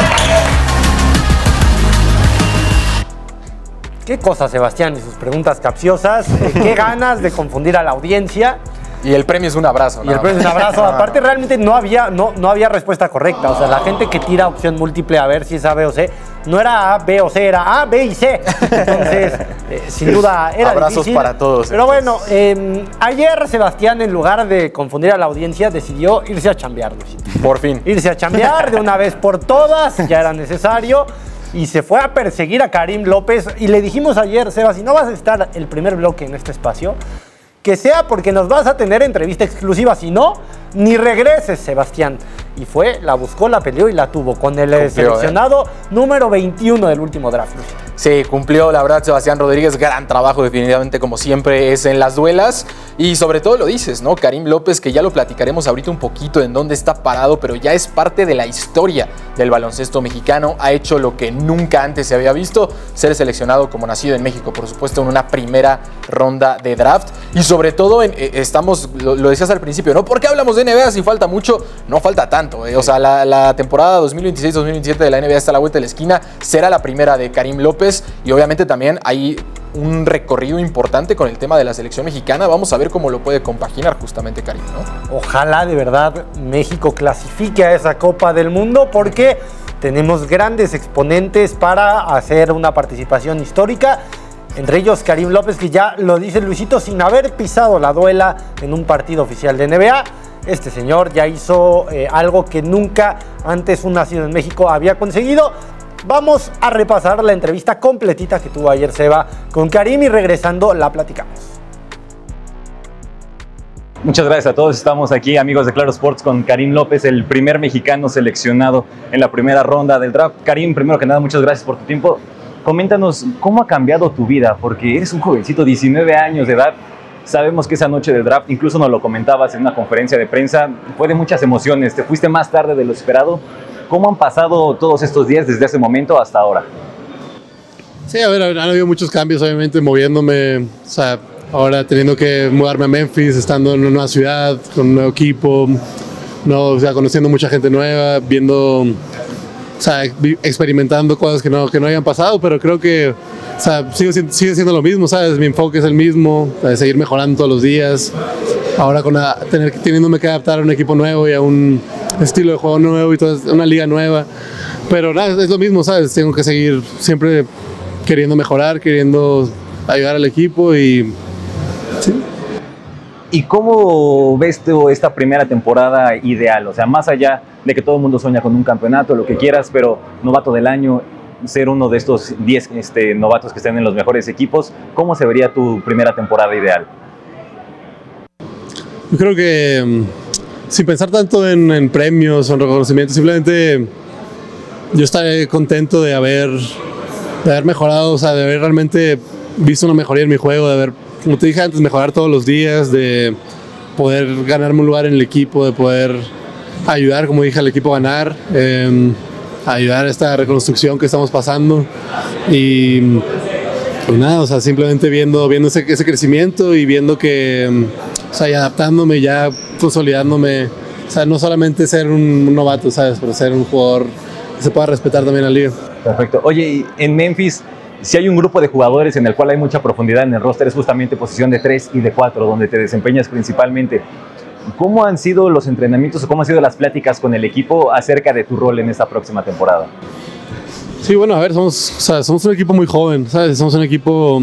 Qué cosa, Sebastián, y sus preguntas capciosas. Eh, qué ganas de confundir a la audiencia. Y el premio es un abrazo. Y el premio es un abrazo. Aparte, realmente no había, no, no había respuesta correcta. O sea, la gente que tira opción múltiple a ver si es A, B o C, no era A, B o C, era A, B y C. Entonces, eh, sin duda, era abrazos difícil. para todos. Pero bueno, eh, ayer Sebastián, en lugar de confundir a la audiencia, decidió irse a chambear, Luisito. Por fin. Irse a chambear de una vez por todas, ya era necesario. Y se fue a perseguir a Karim López. Y le dijimos ayer, Seba, si no vas a estar el primer bloque en este espacio, que sea porque nos vas a tener entrevista exclusiva. Si no, ni regreses, Sebastián. Y fue, la buscó, la peleó y la tuvo con el cumplió, seleccionado eh. número veintiuno del último draft. Sí, cumplió, la verdad, Sebastián Rodríguez, gran trabajo definitivamente, como siempre es en las duelas. Y sobre todo lo dices, ¿no? Karim López, que ya lo platicaremos ahorita un poquito en dónde está parado, pero ya es parte de la historia del baloncesto mexicano. Ha hecho lo que nunca antes se había visto, ser seleccionado como nacido en México, por supuesto, en una primera ronda de draft. Y sobre todo, en, eh, estamos, lo, lo decías al principio, ¿no? ¿Por qué hablamos de N B A si falta mucho? No falta tanto, eh. O sea, la, la temporada dos mil veintiséis dos mil veintisiete de la N B A está a la vuelta de la esquina. Será la primera de Karim López y obviamente también hay un recorrido importante con el tema de la selección mexicana. Vamos a ver cómo lo puede compaginar justamente Karim, ¿no? Ojalá de verdad México clasifique a esa Copa del Mundo, porque tenemos grandes exponentes para hacer una participación histórica. Entre ellos Karim López, que ya lo dice Luisito, sin haber pisado la duela en un partido oficial de N B A. Este señor ya hizo eh, algo que nunca antes un nacido en México había conseguido. Vamos a repasar la entrevista completita que tuvo ayer Seba con Karim y regresando la platicamos. Muchas gracias a todos. Estamos aquí, amigos de Claro Sports, con Karim López, el primer mexicano seleccionado en la primera ronda del draft. Karim, primero que nada, muchas gracias por tu tiempo. Coméntanos, ¿cómo ha cambiado tu vida? Porque eres un jovencito, diecinueve años de edad. Sabemos que esa noche del draft, incluso nos lo comentabas en una conferencia de prensa, fue de muchas emociones. Te fuiste más tarde de lo esperado. ¿Cómo han pasado todos estos días desde ese momento hasta ahora? Sí, a ver, han habido muchos cambios, obviamente, moviéndome, o sea, ahora teniendo que mudarme a Memphis, estando en una nueva ciudad, con un nuevo equipo, no, o sea, conociendo mucha gente nueva, viendo, o sea, experimentando cosas que no, que no hayan pasado, pero creo que o sea, sigue, sigue siendo lo mismo, ¿sabes? Mi enfoque es el mismo, de seguir mejorando todos los días. Ahora con la, tener, teniéndome que adaptar a un equipo nuevo y a un estilo de juego nuevo y toda una liga nueva. Pero nada, es lo mismo, ¿sabes? Tengo que seguir siempre queriendo mejorar, queriendo ayudar al equipo y... ¿sí? ¿Y cómo ves tú esta primera temporada ideal? O sea, más allá de que todo el mundo sueña con un campeonato, lo que quieras, pero novato del año, ser uno de estos diez este, novatos que estén en los mejores equipos, ¿cómo se vería tu primera temporada ideal? Yo creo que sin pensar tanto en, en premios o en reconocimientos, simplemente yo estaré contento de haber, de haber mejorado, o sea, de haber realmente visto una mejoría en mi juego, de haber, como te dije antes, mejorar todos los días, de poder ganarme un lugar en el equipo, de poder ayudar, como dije, al equipo a ganar, eh, ayudar a esta reconstrucción que estamos pasando y pues nada, o sea, simplemente viendo, viendo ese, ese crecimiento y viendo que, o sea, y adaptándome, ya consolidándome, o sea, no solamente ser un novato, ¿sabes? Pero ser un jugador que se pueda respetar también al liga. Perfecto. Oye, en Memphis, si hay un grupo de jugadores en el cual hay mucha profundidad en el roster, es justamente posición de tres y de cuatro, donde te desempeñas principalmente. ¿Cómo han sido los entrenamientos o cómo han sido las pláticas con el equipo acerca de tu rol en esta próxima temporada? Sí, bueno, a ver, somos, o sea, somos un equipo muy joven, ¿sabes? Somos un equipo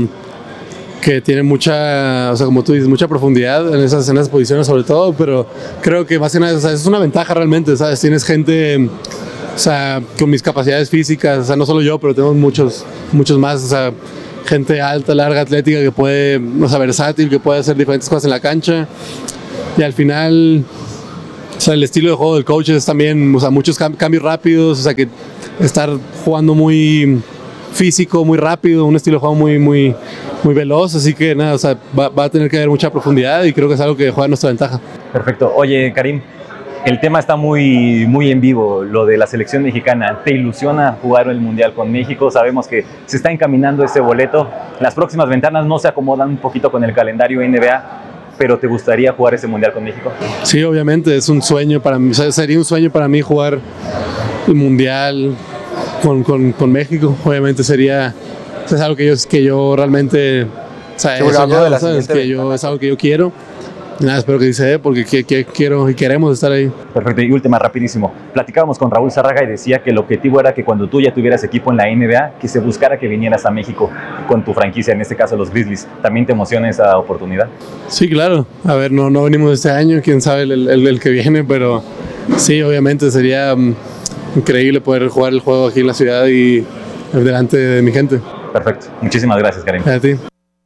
que tiene mucha, o sea, como tú dices, mucha profundidad en esas, en esas posiciones sobre todo, pero creo que más que nada, o sea, es una ventaja realmente, ¿sabes? Tienes gente, o sea, con mis capacidades físicas, o sea, no solo yo, pero tenemos muchos, muchos más, o sea, gente alta, larga, atlética, que puede, o sea, versátil, que puede hacer diferentes cosas en la cancha. Y al final, o sea, el estilo de juego del coach es también, o sea, muchos cam- cambios rápidos, o sea, que estar jugando muy físico, muy rápido, un estilo de juego muy, muy, muy veloz, así que nada, o sea, va, va a tener que haber mucha profundidad y creo que es algo que juega a nuestra ventaja. Perfecto. Oye, Karim, el tema está muy, muy en vivo, lo de la selección mexicana. ¿Te ilusiona jugar el Mundial con México? Sabemos que se está encaminando ese boleto. Las próximas ventanas no se acomodan un poquito con el calendario N B A, pero ¿te gustaría jugar ese Mundial con México? Sí, obviamente, es un sueño para mí, o sea, sería un sueño para mí jugar el Mundial con, con, con México. Obviamente sería, o sea, es algo que yo, que yo realmente, o sea, he soñado, ¿sabes? Que yo, es algo que yo quiero. Nada, espero que se dé porque que, que quiero y queremos estar ahí. Perfecto, y última, rapidísimo. Platicábamos con Raúl Zárraga y decía que el objetivo era que cuando tú ya tuvieras equipo en la N B A, que se buscara que vinieras a México con tu franquicia, en este caso los Grizzlies. ¿También te emociona esa oportunidad? Sí, claro. A ver, no, no venimos este año, quién sabe el, el, el que viene, pero sí, obviamente sería um, increíble poder jugar el juego aquí en la ciudad y delante de mi gente. Perfecto. Muchísimas gracias, Karim. A ti.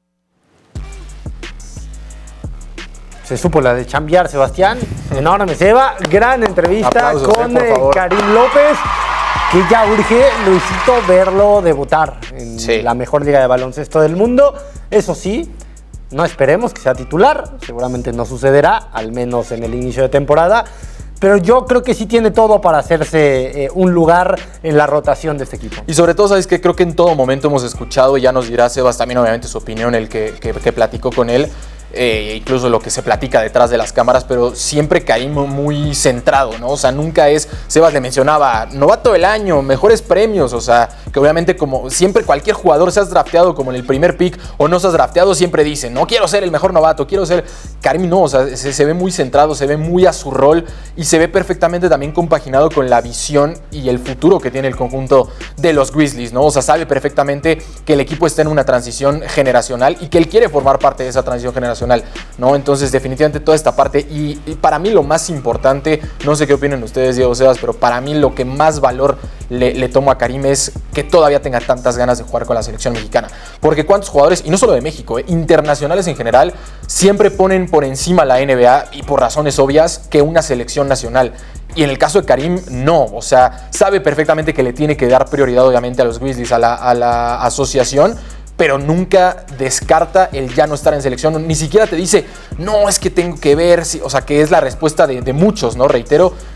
Se supo la de chambear, Sebastián. Enorme, Seba. Gran entrevista Aplausos, con eh, Karim López, que ya urge, Luisito, verlo debutar en sí. la mejor liga de baloncesto del mundo. Eso sí, no esperemos que sea titular. Seguramente no sucederá, al menos en el inicio de temporada. Pero yo creo que sí tiene todo para hacerse eh, un lugar en la rotación de este equipo. Y sobre todo, ¿sabes qué? Creo que en todo momento hemos escuchado, y ya nos dirá Sebas también obviamente su opinión, el que, que, que platicó con él, Eh, incluso lo que se platica detrás de las cámaras, pero siempre Karim muy centrado, ¿no? O sea, nunca es, Sebas le mencionaba, novato del año, mejores premios, o sea, que obviamente como siempre cualquier jugador seas drafteado como en el primer pick o no seas drafteado, siempre dice, no quiero ser el mejor novato, quiero ser... Karim no, o sea, se, se ve muy centrado, se ve muy a su rol y se ve perfectamente también compaginado con la visión y el futuro que tiene el conjunto de los Grizzlies, ¿no? O sea, sabe perfectamente que el equipo está en una transición generacional y que él quiere formar parte de esa transición generacional, ¿no? Entonces definitivamente toda esta parte y, y para mí lo más importante, no sé qué opinan ustedes, Diego, Sebas, pero para mí lo que más valor le, le tomo a Karim es que todavía tenga tantas ganas de jugar con la selección mexicana, porque cuántos jugadores, y no solo de México, eh, internacionales en general, siempre ponen por encima la N B A y por razones obvias que una selección nacional. Y en el caso de Karim, no. O sea, sabe perfectamente que le tiene que dar prioridad obviamente a los Grizzlies, a la, a la asociación, pero nunca descarta el ya no estar en selección, ni siquiera te dice, no, es que tengo que ver, si, o sea, que es la respuesta de, de muchos, ¿no? Reitero,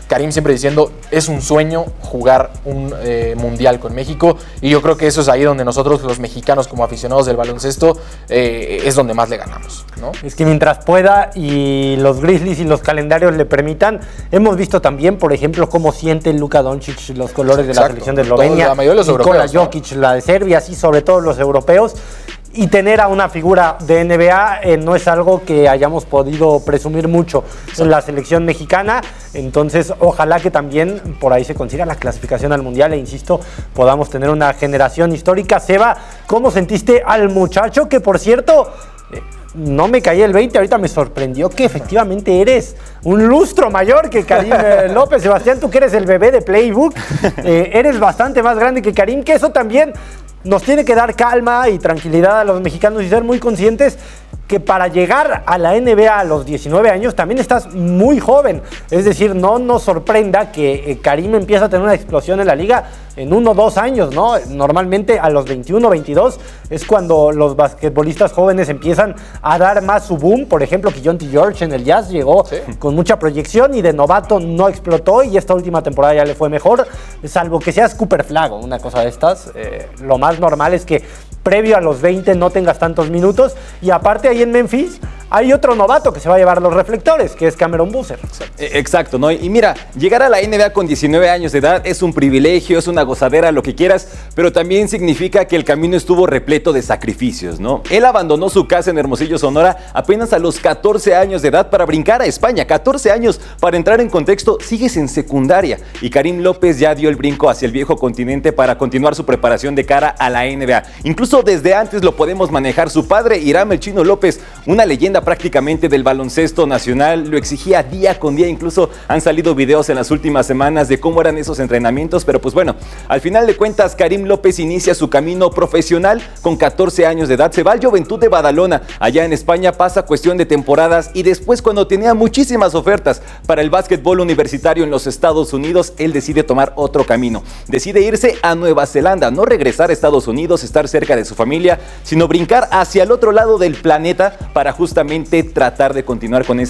Karim siempre diciendo, es un sueño jugar un eh, mundial con México, y yo creo que eso es ahí donde nosotros los mexicanos como aficionados del baloncesto eh, es donde más le ganamos, ¿no? Es que mientras pueda y los Grizzlies y los calendarios le permitan, hemos visto también, por ejemplo, cómo siente Luka Doncic los colores de Exacto. la selección de Eslovenia, la mayoría de los Nikola europeos, Jokic, ¿no? La de Serbia, sí, sobre todo los europeos. Y tener a una figura de N B A eh, no es algo que hayamos podido presumir mucho Exacto. en la selección mexicana. Entonces, ojalá que también por ahí se consiga la clasificación al Mundial e, insisto, podamos tener una generación histórica. Seba, ¿cómo sentiste al muchacho? Que, por cierto, eh, no me caí el veinte, ahorita me sorprendió que efectivamente eres un lustro mayor que Karim eh, López. Sebastián, tú que eres el bebé de Playbook, eh, eres bastante más grande que Karim, que eso también nos tiene que dar calma y tranquilidad a los mexicanos y ser muy conscientes que para llegar a la N B A a los diecinueve años también estás muy joven. Es decir, no nos sorprenda que eh, Karim empieza a tener una explosión en la liga en uno o dos años, ¿no? Normalmente a los veintiuno, veintidós es cuando los basquetbolistas jóvenes empiezan a dar más su boom. Por ejemplo, Keyonte George en el Jazz llegó sí. con mucha proyección y de novato no explotó, y esta última temporada ya le fue mejor, salvo que seas Cooper Flag o una cosa de estas. Eh, lo más normal es que previo a los veinte no tengas tantos minutos, y aparte ahí en Memphis hay otro novato que se va a llevar los reflectores, que es Cameron Boozer. Exacto, ¿no? Y mira, llegar a la N B A con diecinueve años de edad es un privilegio, es una gozadera, lo que quieras, pero también significa que el camino estuvo repleto de sacrificios, ¿no? Él abandonó su casa en Hermosillo, Sonora, apenas a los catorce años de edad para brincar a España. catorce años, para entrar en contexto, sigues en secundaria. Y Karim López ya dio el brinco hacia el viejo continente para continuar su preparación de cara a la N B A. Incluso desde antes lo podemos manejar. Su padre, Hiram El Chino López, una leyenda prácticamente del baloncesto nacional, lo exigía día con día. Incluso han salido videos en las últimas semanas de cómo eran esos entrenamientos, pero pues bueno, al final de cuentas Karim López inicia su camino profesional con catorce años de edad, se va al Juventud de Badalona, allá en España, pasa cuestión de temporadas, y después, cuando tenía muchísimas ofertas para el básquetbol universitario en los Estados Unidos, él decide tomar otro camino, decide irse a Nueva Zelanda, no regresar a Estados Unidos, estar cerca de su familia, sino brincar hacia el otro lado del planeta para justamente tratar de continuar con esa